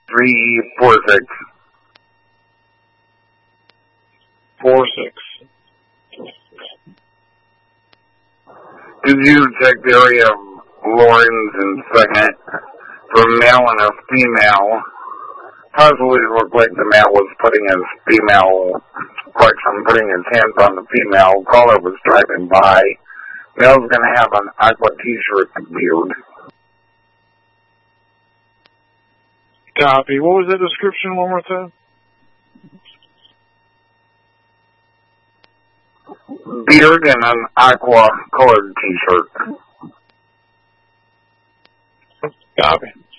346. 46. Could you check the area of Lawrence and Second for a male and a female? Possibly it looked like the male was putting his hands on the female. Caller was driving by. Male's going to have an aqua t-shirt and beard. Copy. What was the description one more time? Beard and an aqua colored t-shirt. Copy.